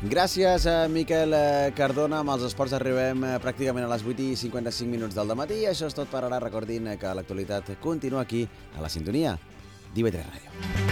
Gràcies a Miquel Cardona. Amb els esports arribem pràcticament a les 8:55 del dematí. Això és tot per ara. Recordin que l'actualitat continua aquí, a la sintonia d'IV3 Ràdio.